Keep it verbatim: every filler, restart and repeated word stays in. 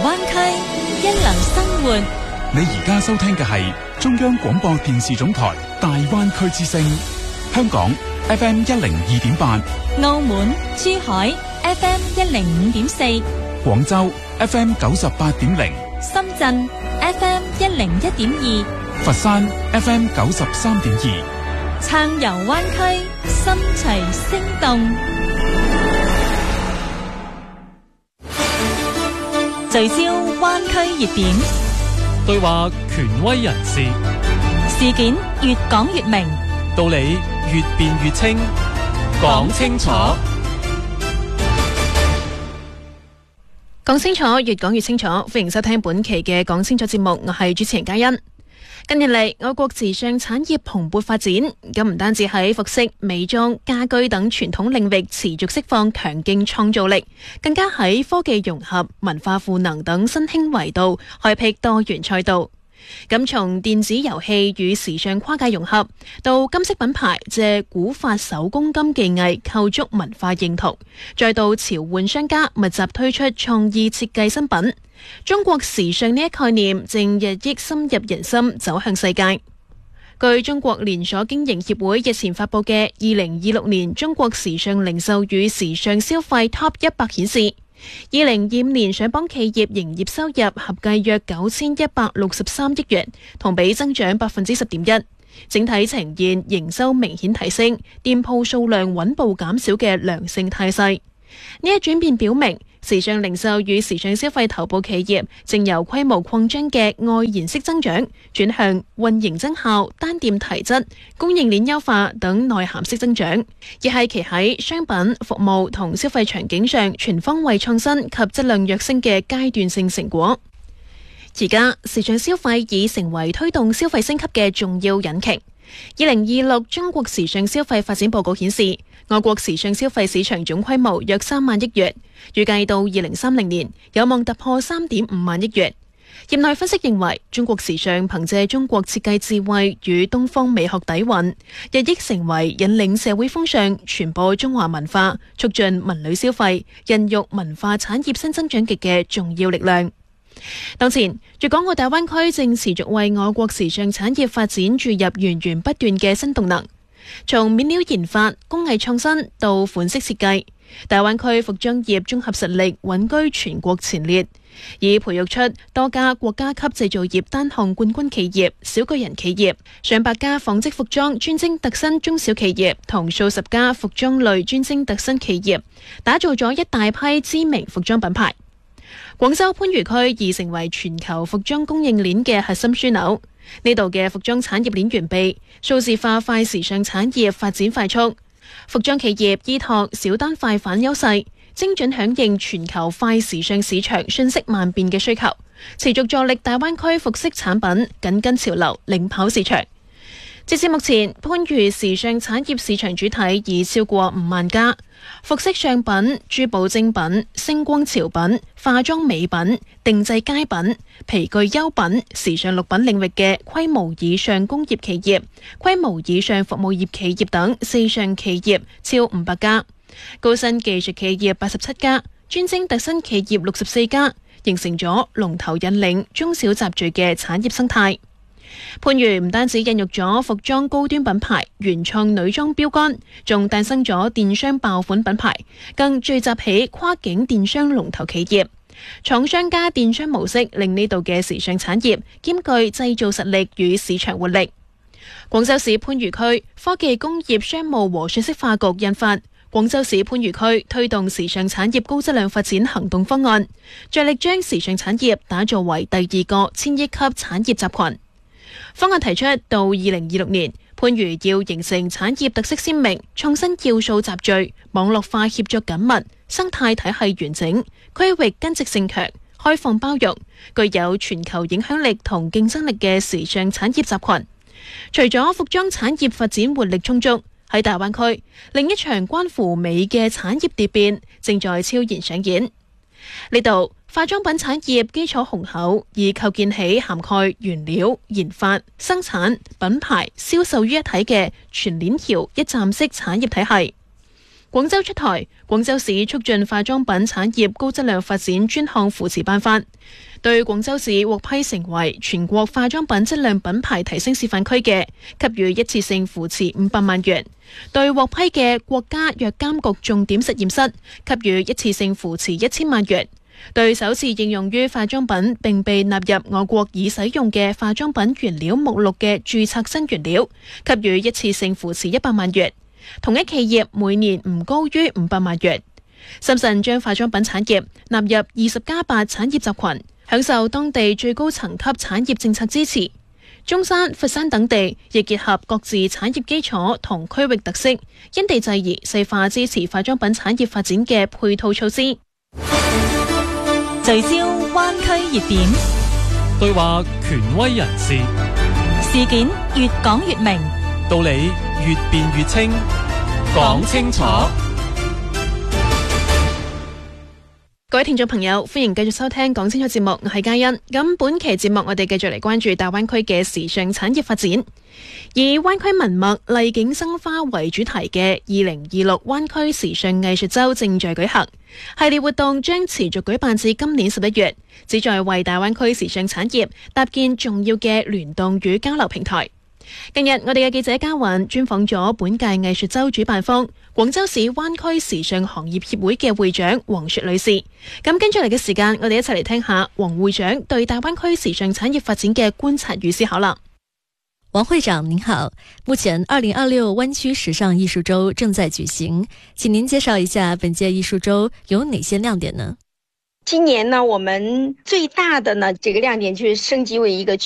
灣區，一流生活。 你而家收聽嘅係中央廣播電視總台大灣區之聲，香港 F M 一零二點八， 澳門、珠海 F M 一零五點四， 廣州 F M 九十八點零， 深圳 F M 一零一點二， 佛山 F M 九十三點二， 暢遊灣區，心隨聲動。聚焦灣區熱點， 對話權威人士， 事件越講越明， 道理越辯越清，講清楚， 講清楚，越講越清楚。歡迎收聽本期嘅講清楚節目，我係主持人嘉欣。近年嚟，我國時尚產業蓬勃發展，咁唔單止喺服飾、美妝、家居等傳統領域持續釋放強勁創造力，更加喺科技融合、文化賦能等新興維度開闢多元賽道。咁從電子遊戲與時尚跨界融合，到金飾品牌借古法手工金技藝構築文化認同，再到潮玩商家密集推出創意設計新品，中國時尚呢一概念正日益深入人心，走向世界。據中國連鎖經營協會日前發佈嘅二零二六年中國時尚零售與時尚消費 Top 一百顯示，二零二五年上榜企業營業收入合計約九千一百六十三億元，同比增長百分之十點一，整體呈現營收明顯提升、店鋪數量穩步減少嘅良性態勢。呢一轉變表明，時尚零售與時尚消費頭部企業正由規模擴張嘅外延式增長，轉向運營增效、單店提質、供應鏈優化等內涵式增長，亦係其喺商品、服務同消費場景上全方位創新及質量躍升嘅階段性成果。而家時尚消費已成為推動消費升級嘅重要引擎。二零二六中國時尚消費發展報告顯示，我國時尚消費市場總規模約三萬億元，預計到二零三零年有望突破三點五萬億元。業內分析認為，中國時尚憑借中國設計智慧與東方美學底蘊，日益成為引領社會風尚、傳播中華文化、促進文旅消費、孕育文化產業新增長極嘅重要力量。當前，粵港澳大灣區正持續為我國時尚產業發展注入源源不斷嘅新動能。從面料研發、工藝創新到款式設計，大灣區服裝業綜合實力穩居全國前列，已培育出多家國家級製造業單項冠軍企業、小巨人企業，上百家紡織服裝專精特新中小企業同數十家服裝類專精特新企業，打造咗一大批知名服裝品牌。廣州番禺區已成為全球服裝供應鏈嘅核心樞紐，呢度嘅服裝產業鏈完備，數字化快時尚產業發展快速，服裝企業依託小單快反優勢，精準響應全球快時尚市場瞬息萬變嘅需求，持續助力大灣區服飾產品緊跟潮流，領跑市場。截至目前，番禺時尚產業市場主體已超過五萬家，服飾上品、珠寶精品、星光潮品、化妝美品、定製佳品、皮具優品、時尚綠品領域嘅規模以上工業企業、規模以上服務業企業等四上企業超五百家，高新技術企業八十七家，專精特新企業六十四家，形成咗龍頭引領中小集聚嘅產業生態。番禺唔單止孕育咗服裝高端品牌、原創女裝標杆，仲誕生咗電商爆款品牌，更聚集起跨境電商龍頭企業。廠商加電商模式令呢度嘅時尚產業兼具製造實力與市場活力。廣州市番禺區科技工業商務和信息化局印發《廣州市番禺區推動時尚產業高質量發展行動方案》，着力將時尚產業打造為第二個千億級產業集群。方案提出，到二零二六年，番禺要形成產業特色鮮明、創新要素集聚、網絡化協作緊密、生態體系完整、區域根植性強、開放包容、具有全球影響力同競爭力嘅時尚產業集群。除咗服裝產業發展活力充足，喺大灣區，另一場關乎美嘅產業蝶變正在悄然上演。呢度化妝品產業基礎雄厚，已構建起涵蓋原料、研發、生產、品牌、銷售於一體嘅全鏈條一站式產業體系。 廣州出台廣州市促進化妝品產業高質量發展專項扶持辦法，對廣州市獲批成為全國化妝品質量品牌提升示範區嘅，給予一次性扶持五百萬元；對獲批嘅國家藥監局重點實驗室，給予一次性扶持一千萬元；對首次應用於化妝品並被納入我國已使用嘅化妝品原料目錄嘅註冊新原料，給予一次性扶持一百萬元。同一企業每年唔高於五百萬元。深圳將化妝品產業納入二十加八產業集群，享受當地最高層級產業政策支持。中山、佛山等地亦結合各自產業基礎同區域特色，因地制宜細化支持化妝品產業發展嘅配套措施。 聚焦灣區熱點， 對話權威人士， 事件越講越明， 道理越辯越清，講清楚。 各位聽眾朋友，歡迎繼續收聽講清楚節目，我係嘉欣。咁本期節目我哋繼續嚟關注大灣區嘅時尚產業發展，以灣區文脈麗景生花為主題嘅二零二六灣區時尚藝術周正在舉行，系列活動將持續舉辦至今年十一月，旨在為大灣區時尚產業搭建重要嘅聯動與交流平台。近日我哋嘅記者嘉雲專訪咗本屆藝術周主辦方廣州市灣區時尚行業協會嘅會長黃雪女士。咁跟住嚟嘅時間，我哋一齊嚟聽下黃會長對大灣區時尚產業發展嘅觀察與思考啦。 王會長您好，目前二零二六灣區時尚藝術周正在舉行，請您介紹一下本屆藝術周有哪些亮點呢？ 今年呢，我們最大的呢這個亮點就是升級為一個